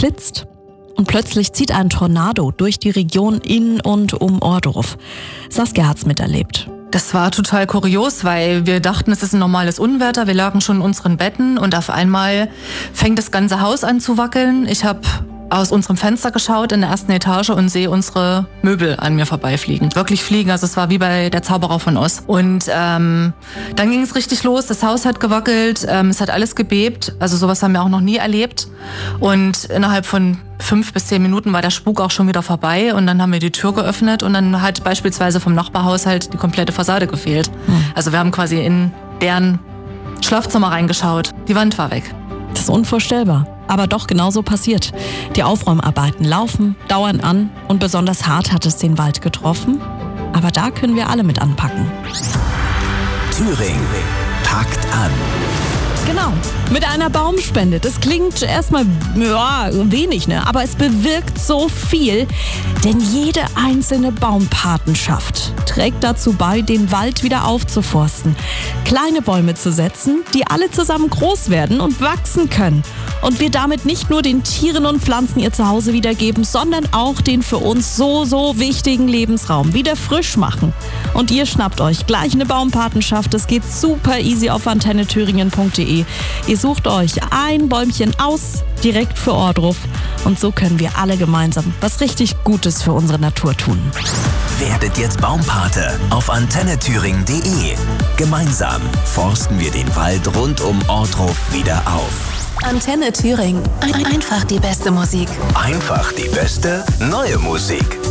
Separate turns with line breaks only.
blitzt und plötzlich zieht ein Tornado durch die Region in und um Ohrdruf. Saskia hat's miterlebt.
Das war total kurios, weil wir dachten, es ist ein normales Unwetter. Wir lagen schon in unseren Betten und auf einmal fängt das ganze Haus an zu wackeln. Ich habe aus unserem Fenster geschaut in der ersten Etage und sehe unsere Möbel an mir vorbeifliegen. Wirklich fliegen, also es war wie bei der Zauberer von Oz. Und dann ging es richtig los, das Haus hat gewackelt, es hat alles gebebt. Also sowas haben wir auch noch nie erlebt. Und innerhalb von 5 bis 10 Minuten war der Spuk auch schon wieder vorbei und dann haben wir die Tür geöffnet und dann hat beispielsweise vom Nachbarhaushalt die komplette Fassade gefehlt. Also wir haben quasi in deren Schlafzimmer reingeschaut. Die Wand war weg.
Das ist unvorstellbar. Aber doch genauso passiert. Die Aufräumarbeiten laufen, dauern an und besonders hart hat es den Wald getroffen. Aber da können wir alle mit anpacken.
Thüringen packt an.
Genau, mit einer Baumspende. Das klingt erstmal wenig, ne? Aber es bewirkt so viel. Denn jede einzelne Baumpatenschaft trägt dazu bei, den Wald wieder aufzuforsten. Kleine Bäume zu setzen, die alle zusammen groß werden und wachsen können. Und wir damit nicht nur den Tieren und Pflanzen ihr Zuhause wiedergeben, sondern auch den für uns so wichtigen Lebensraum wieder frisch machen. Und ihr schnappt euch gleich eine Baumpatenschaft. Das geht super easy auf antennethüringen.de. Ihr sucht euch ein Bäumchen aus, direkt für Ohrdruf. Und so können wir alle gemeinsam was richtig Gutes für unsere Natur tun.
Werdet jetzt Baumpate auf antennethüringen.de. Gemeinsam forsten wir den Wald rund um Ohrdruf wieder auf.
Antenne Thüringen. Einfach die beste Musik.
Einfach die beste neue Musik.